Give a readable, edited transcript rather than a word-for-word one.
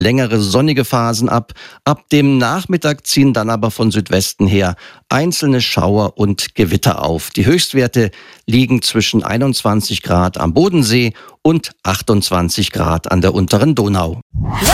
längere sonnige Phasen ab. Ab dem Nachmittag ziehen dann aber von Südwesten her einzelne Schauer und Gewitter auf. Die Höchstwerte liegen zwischen 21 Grad am Bodensee und 28 Grad an der unteren Donau.